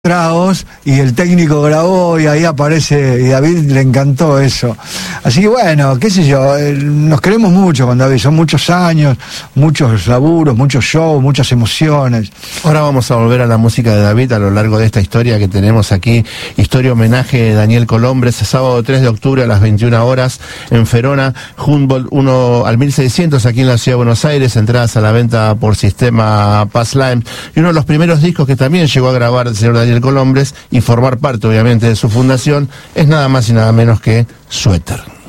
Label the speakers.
Speaker 1: tragos y el técnico grabó y ahí aparece, y David le encantó eso. Así que bueno, qué sé yo, nos queremos mucho con David, son muchos años, muchos laburos, muchos shows, muchas emociones.
Speaker 2: Ahora vamos a volver a la música de David a lo largo de esta historia que tenemos aquí, historia homenaje de Daniel Colombres, sábado 3 de octubre a las 21 horas en Ferona, Humboldt 1 al 1600 aquí en la ciudad de Buenos Aires, entradas a la venta por sistema Passline, y uno de los primeros discos que también llegó a grabar el señor Daniel Colombres y formar parte obviamente de su fundación es nada más y nada menos que Suéter.